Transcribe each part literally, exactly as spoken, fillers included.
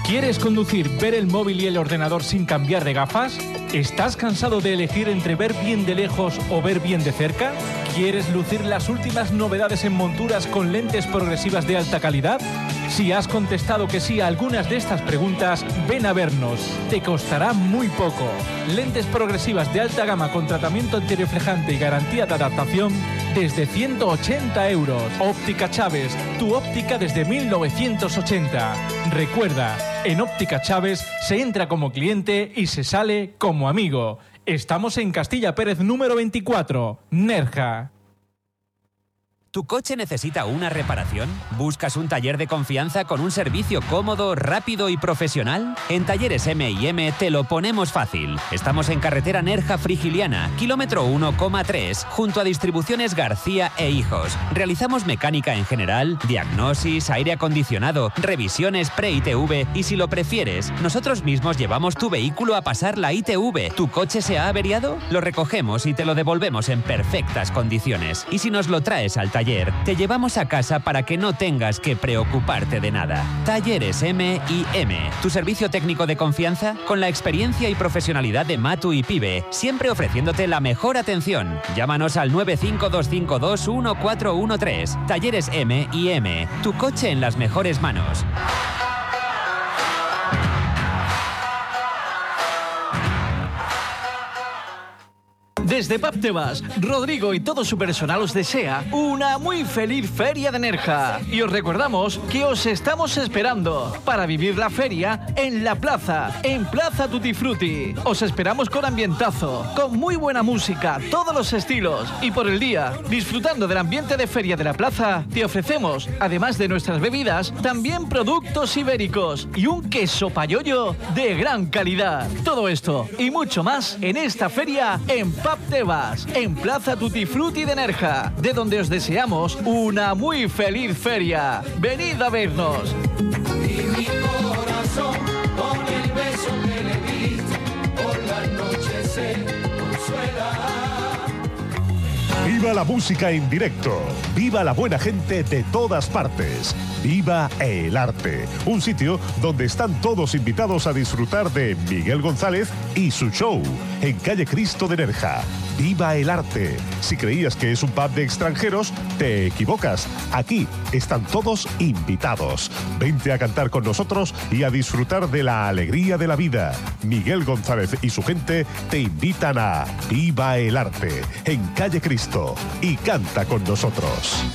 ¿Quieres conducir, ver el móvil y el ordenador sin cambiar de gafas? ¿Estás cansado de elegir entre ver bien de lejos o ver bien de cerca? ¿Quieres lucir las últimas novedades en monturas con lentes progresivas de alta calidad? Si has contestado que sí a algunas de estas preguntas, ven a vernos. Te costará muy poco. Lentes progresivas de alta gama con tratamiento antirreflejante y garantía de adaptación desde ciento ochenta euros. Óptica Chávez, tu óptica desde mil novecientos ochenta. Recuerda, en Óptica Chávez se entra como cliente y se sale como amigo. Estamos en Castilla Pérez número veinticuatro, Nerja. ¿Tu coche necesita una reparación? ¿Buscas un taller de confianza con un servicio cómodo, rápido y profesional? En Talleres eme y eme te lo ponemos fácil. Estamos en carretera Nerja-Frigiliana, kilómetro uno coma tres, junto a Distribuciones García e Hijos. Realizamos mecánica en general, diagnosis, aire acondicionado, revisiones pre-I T V y, si lo prefieres, nosotros mismos llevamos tu vehículo a pasar la I T V. ¿Tu coche se ha averiado? Lo recogemos y te lo devolvemos en perfectas condiciones. Y si nos lo traes al taller, te llevamos a casa para que no tengas que preocuparte de nada. Talleres eme y eme, tu servicio técnico de confianza con la experiencia y profesionalidad de Matu y Pibe, siempre ofreciéndote la mejor atención. Llámanos al nueve cinco dos cinco dos uno cuatro uno tres. Talleres eme y eme, tu coche en las mejores manos. Desde Pub Tebas, Rodrigo y todo su personal os desea una muy feliz feria de Nerja. Y os recordamos que os estamos esperando para vivir la feria en la plaza, en Plaza Tutti Frutti. Os esperamos con ambientazo, con muy buena música, todos los estilos. Y por el día, disfrutando del ambiente de feria de la plaza, te ofrecemos, además de nuestras bebidas, también productos ibéricos y un queso payollo de gran calidad. Todo esto y mucho más en esta feria en Pub Tebas, en Plaza Tutti Frutti de Nerja, de donde os deseamos una muy feliz feria. Venid a vernos. Y mi corazón, con el beso que le di, por la noche se consuela. ¡Viva la música en directo! ¡Viva la buena gente de todas partes! ¡Viva el arte! Un sitio donde están todos invitados a disfrutar de Miguel González y su show en Calle Cristo de Nerja. ¡Viva el arte! Si creías que es un pub de extranjeros, te equivocas. Aquí están todos invitados. Vente a cantar con nosotros y a disfrutar de la alegría de la vida. Miguel González y su gente te invitan a Viva el arte en Calle Cristo y canta con nosotros.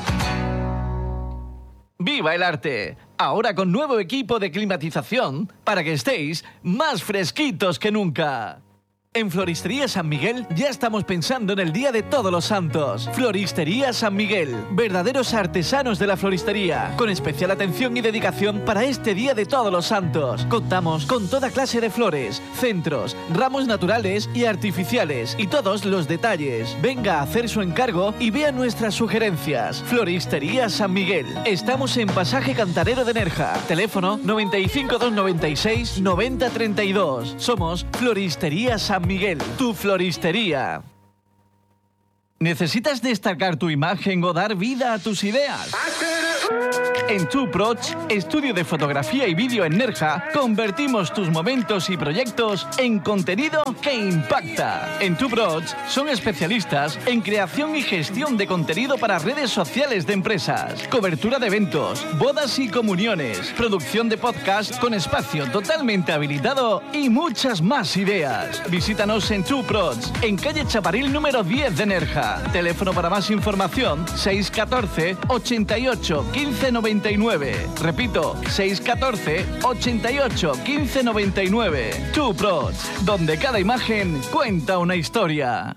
¡Viva el arte! Ahora con nuevo equipo de climatización para que estéis más fresquitos que nunca. En Floristería San Miguel ya estamos pensando en el Día de Todos los Santos. Floristería San Miguel, verdaderos artesanos de la floristería, con especial atención y dedicación para este Día de Todos los Santos. Contamos con toda clase de flores, centros, ramos naturales y artificiales y todos los detalles. Venga a hacer su encargo y vea nuestras sugerencias. Floristería San Miguel. Estamos en Pasaje Cantarero de Nerja. Teléfono noventa y cinco dos noventa y seis noventa treinta y dos. Somos Floristería San Miguel, tu floristería. ¿Necesitas destacar tu imagen o dar vida a tus ideas? En TwoProch, estudio de fotografía y vídeo en Nerja, convertimos tus momentos y proyectos en contenido que impacta. En TwoProch son especialistas en creación y gestión de contenido para redes sociales de empresas, cobertura de eventos, bodas y comuniones, producción de podcast con espacio totalmente habilitado y muchas más ideas. Visítanos en TwoProch, en calle Chaparil número diez de Nerja. Teléfono para más información seis uno cuatro, ochenta y ocho, quince noventa y nueve. Repito, seis uno cuatro, ochenta y ocho, quince noventa y nueve. TwoProch, donde cada imagen cuenta una historia.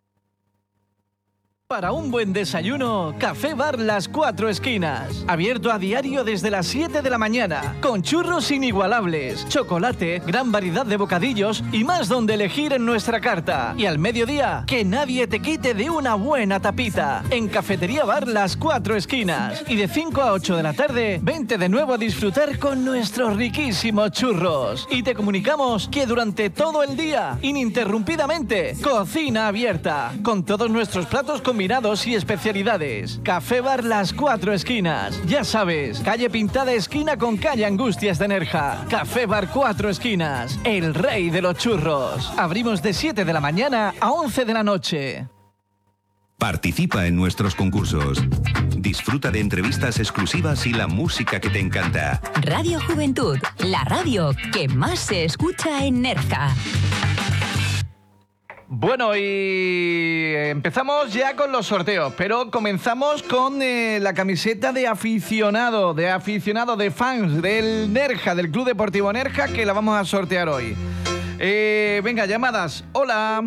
Para un buen desayuno, Café Bar Las Cuatro Esquinas. Abierto a diario desde las siete de la mañana. Con churros inigualables, chocolate, gran variedad de bocadillos y más donde elegir en nuestra carta. Y al mediodía, que nadie te quite de una buena tapita. En Cafetería Bar Las Cuatro Esquinas. Y de cinco a ocho de la tarde, vente de nuevo a disfrutar con nuestros riquísimos churros. Y te comunicamos que durante todo el día, ininterrumpidamente, cocina abierta. Con todos nuestros platos con combinados y especialidades. Café Bar Las Cuatro Esquinas. Ya sabes, calle Pintada esquina con calle Angustias de Nerja. Café Bar Cuatro Esquinas, el rey de los churros. Abrimos de siete de la mañana a once de la noche. Participa en nuestros concursos. Disfruta de entrevistas exclusivas y la música que te encanta. Radio Juventud, la radio que más se escucha en Nerja. Bueno, y empezamos ya con los sorteos, pero comenzamos con eh, la camiseta de aficionado, de aficionado, de fans del Nerja, del Club Deportivo Nerja, que la vamos a sortear hoy. Eh, venga, llamadas. Hola.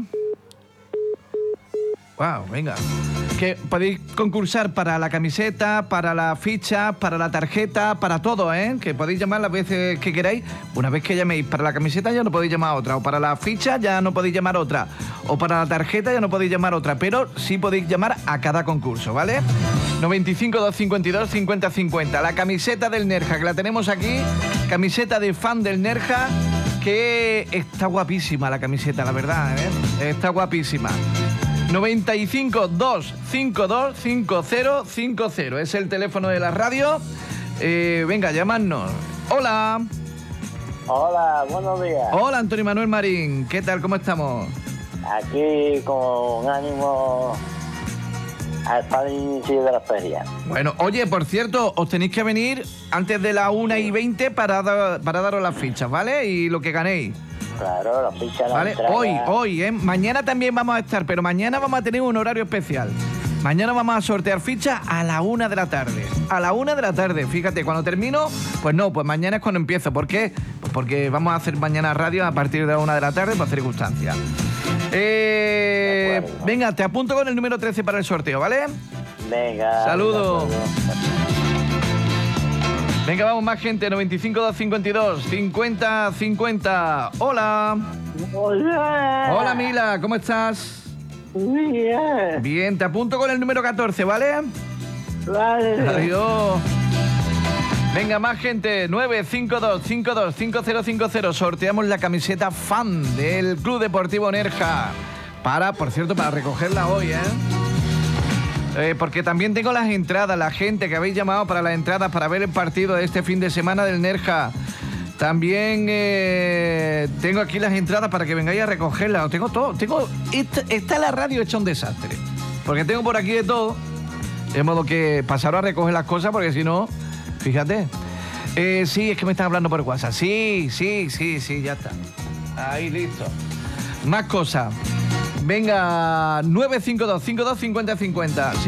Wow, venga. Que podéis concursar para la camiseta, para la ficha, para la tarjeta, para todo, ¿eh? Que podéis llamar las veces que queráis. Una vez que llaméis para la camiseta ya no podéis llamar a otra. O para la ficha ya no podéis llamar a otra. O para la tarjeta ya no podéis llamar a otra. Pero sí podéis llamar a cada concurso, ¿vale? noventa y cinco, doscientos cincuenta y dos, cincuenta cincuenta. La camiseta del Nerja, que la tenemos aquí. Camiseta de fan del Nerja. Que está guapísima la camiseta, la verdad, ¿eh? Está guapísima. noventa y cinco, doscientos cincuenta y dos, cincuenta cincuenta. Es el teléfono de la radio. Eh, venga, llamadnos. Hola. Hola, buenos días. Hola, Antonio Manuel Marín. ¿Qué tal? ¿Cómo estamos? Aquí con ánimo al inicio de la feria. Bueno, oye, por cierto, os tenéis que venir antes de la una y veinte para, da, para daros las fichas, ¿vale? Y lo que ganéis. Claro, la ficha la ¿Vale? entrada. Hoy, hoy, ¿eh? Mañana también vamos a estar, pero mañana vamos a tener un horario especial. Mañana vamos a sortear fichas a la una de la tarde. A la una de la tarde, fíjate, cuando termino, pues no, pues mañana es cuando empiezo. ¿Por qué? Pues porque vamos a hacer mañana radio a partir de la una de la tarde por circunstancias. Eh, venga, te apunto con el número trece para el sorteo, ¿vale? Venga. Saludos. Venga, vamos más gente, noventa y cinco, doscientos cincuenta y dos, cincuenta cincuenta. Hola. Hola. Hola, Mila, ¿cómo estás? Bien. Bien, te apunto con el número catorce, ¿vale? Vale. Adiós. Venga, más gente, nueve cinco dos, cinco dos, cinco cero cinco cero. Sorteamos la camiseta fan del Club Deportivo Nerja. Para, por cierto, para recogerla hoy, ¿eh? Eh, porque también tengo las entradas, la gente que habéis llamado para las entradas para ver el partido de este fin de semana del Nerja. También eh, tengo aquí las entradas para que vengáis a recogerlas. Lo tengo todo. Tengo esta, está la radio hecha un desastre. Porque tengo por aquí de todo. De modo que pasaros a recoger las cosas porque si no, fíjate. Eh, sí, es que me están hablando por WhatsApp. Sí, sí, sí, sí, ya está. Ahí, listo. Más cosas. Venga, nueve cinco dos, cinco dos, cincuenta cincuenta.